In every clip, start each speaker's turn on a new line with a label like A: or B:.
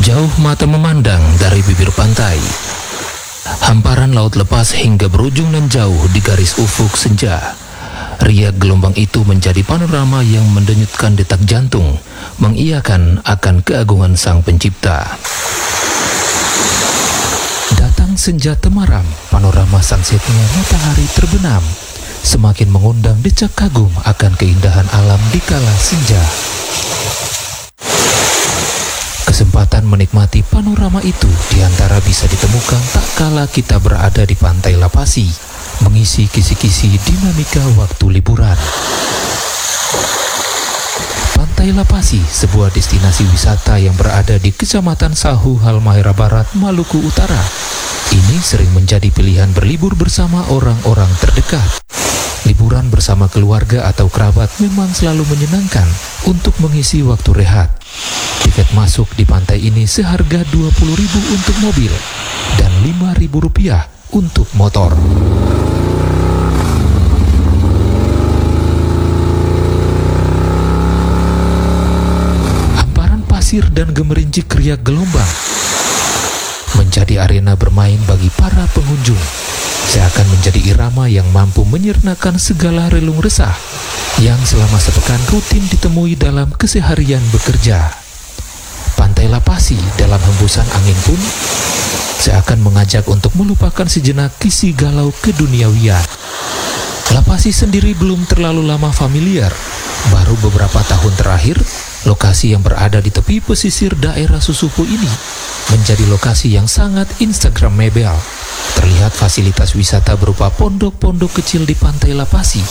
A: Jauh mata memandang dari bibir pantai, hamparan laut lepas hingga berujung nan jauh di garis ufuk senja. Riak gelombang itu menjadi panorama yang mendenyutkan detak jantung, mengiyakan akan keagungan Sang Pencipta. Datang senja temaram, panorama sunsetnya matahari terbenam, semakin mengundang decak kagum akan keindahan alam di kala senja. Kesempatan menikmati panorama itu diantara bisa ditemukan tak kala kita berada di Pantai Lapasi, mengisi kisi-kisi dinamika waktu liburan. Pantai Lapasi, sebuah destinasi wisata yang berada di Kecamatan Sahu, Halmahera Barat, Maluku Utara. Ini sering menjadi pilihan berlibur bersama orang-orang terdekat. Liburan bersama keluarga atau kerabat memang selalu menyenangkan untuk mengisi waktu rehat. Tiket masuk di pantai ini seharga Rp20.000 untuk mobil dan Rp5.000 untuk motor. Hamparan pasir dan gemerincik riak gelombang menjadi arena bermain bagi para pengunjung. Seakan menjadi irama yang mampu menyernakan segala relung resah yang selama sepekan rutin ditemui dalam keseharian bekerja. Pantai Lapasi dalam hembusan angin pun seakan mengajak untuk melupakan sejenak kisi galau keduniawian. Lapasi sendiri belum terlalu lama familiar. Baru beberapa tahun terakhir, lokasi yang berada di tepi pesisir daerah Susupu ini menjadi lokasi yang sangat instagramable. Terlihat fasilitas wisata berupa pondok-pondok kecil di Pantai Lapasi.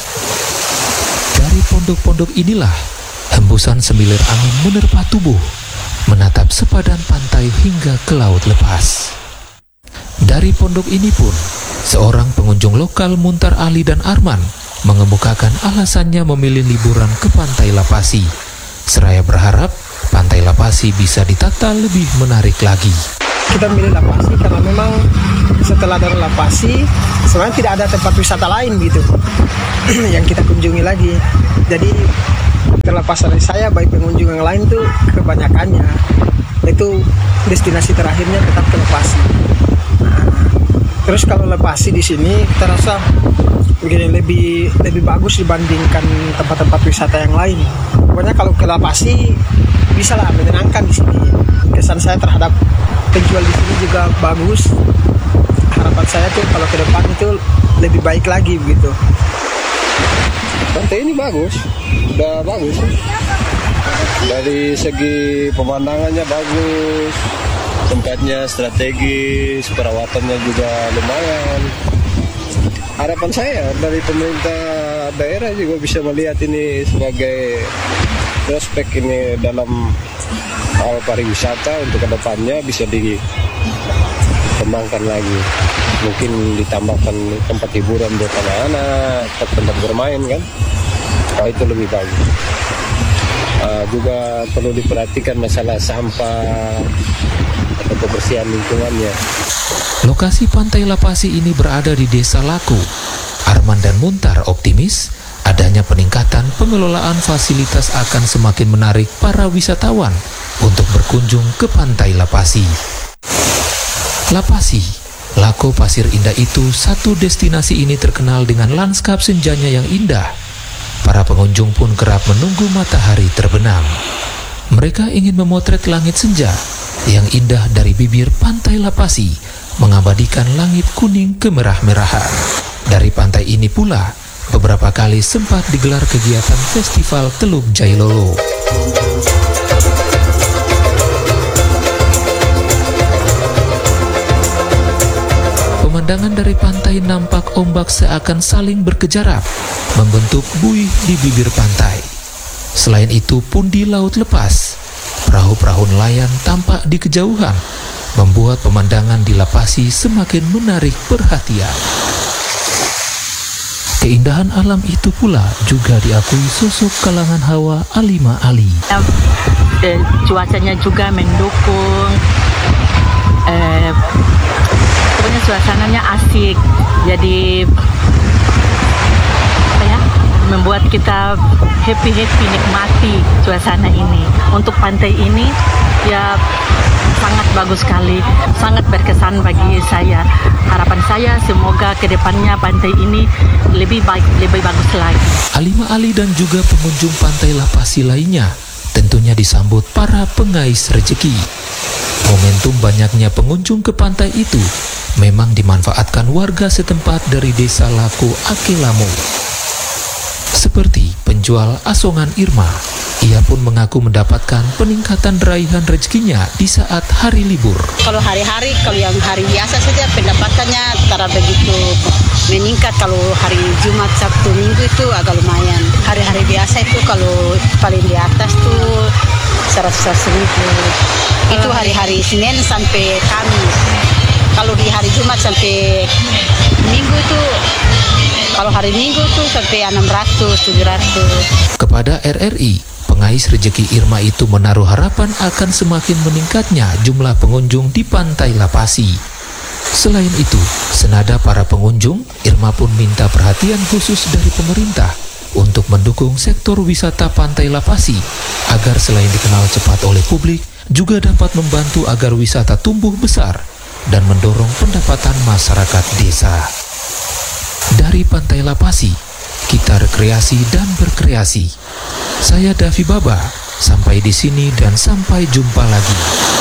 A: Dari pondok-pondok inilah, hembusan semilir angin menerpa tubuh, menatap sepadan pantai hingga ke laut lepas. Dari pondok ini pun, seorang pengunjung lokal Muntar Ali dan Arman mengemukakan alasannya memilih liburan ke Pantai Lapasi. Seraya berharap Pantai Lapasi bisa ditata lebih menarik lagi.
B: Kita milih Lapasi karena memang setelah dari Lapasi sebenarnya tidak ada tempat wisata lain gitu yang kita kunjungi lagi. Jadi terlepas dari saya, baik pengunjung yang lain tuh kebanyakannya itu destinasi terakhirnya tetap ke Lapasi. Nah, terus kalau Lapasi di sini kita rasa begini lebih bagus dibandingkan tempat-tempat wisata yang lain. Pokoknya kalau ke Lapasi bisa lah menyenangkan di sini. Kesan saya terhadap penjual di sini juga bagus. Harapan saya tuh kalau ke depan itu lebih baik lagi begitu.
C: Pantai ini bagus, udah bagus. Dari segi pemandangannya bagus, tempatnya strategis, perawatannya juga lumayan. Harapan saya dari pemerintah daerah juga bisa melihat ini sebagai prospek ini dalam hal pariwisata untuk kedepannya bisa dikembangkan lagi. Mungkin ditambahkan tempat hiburan buat anak-anak, tempat bermain kan. Oh, itu lebih bagus. Juga perlu diperhatikan masalah sampah atau kebersihan lingkungannya.
A: Lokasi Pantai Lapasi ini berada di Desa Laku. Arman dan Muntar optimis adanya peningkatan pengelolaan fasilitas akan semakin menarik para wisatawan untuk berkunjung ke Pantai Lapasi. Lapasi, Lako Pasir Indah itu satu destinasi ini terkenal dengan lanskap senjanya yang indah. Para pengunjung pun kerap menunggu matahari terbenam. Mereka ingin memotret langit senja yang indah dari bibir Pantai Lapasi, mengabadikan langit kuning kemerah-merahan. Dari pantai ini pula, beberapa kali sempat digelar kegiatan Festival Teluk Jailolo. Pemandangan dari pantai nampak ombak seakan saling berkejaran, membentuk buih di bibir pantai. Selain itu pun di laut lepas, perahu-perahu nelayan tampak di kejauhan, membuat pemandangan di Lapasi semakin menarik perhatian. Keindahan alam itu pula juga diakui sosok kalangan hawa Alima Ali.
D: Cuacanya juga mendukung, pokoknya suasananya asik, jadi membuat kita happy nikmati suasana ini. Untuk pantai ini Ya, sangat bagus sekali, sangat berkesan bagi saya. Harapan saya semoga kedepannya pantai ini lebih baik, lebih bagus lagi.
A: Halimah Ali dan juga pengunjung pantai Lapasi lainnya tentunya disambut para pengais rezeki. Momentum banyaknya pengunjung ke pantai itu memang dimanfaatkan warga setempat dari desa Laku Akelamu. Seperti penjual asongan Irma, ia pun mengaku mendapatkan peningkatan raihan rezekinya di saat hari libur.
E: Kalau hari-hari, kalau yang hari biasa saja pendapatannya tak begitu meningkat. Kalau hari Jumat, Sabtu, Minggu itu agak lumayan. Hari-hari biasa itu kalau paling di atas tuh 100.000. Itu hari-hari Senin sampai Kamis. Kalau di hari Jumat sampai Minggu itu, kalau hari Minggu tuh sampai 600, 700.
A: Kepada RRI, pengais rezeki Irma itu menaruh harapan akan semakin meningkatnya jumlah pengunjung di pantai Lapasi. Selain itu, senada para pengunjung, Irma pun minta perhatian khusus dari pemerintah untuk mendukung sektor wisata pantai Lapasi agar selain dikenal cepat oleh publik, juga dapat membantu agar wisata tumbuh besar dan mendorong pendapatan masyarakat desa. Dari pantai Lapasi, kita rekreasi dan berkreasi. Saya Davi Baba, sampai di sini dan sampai jumpa lagi.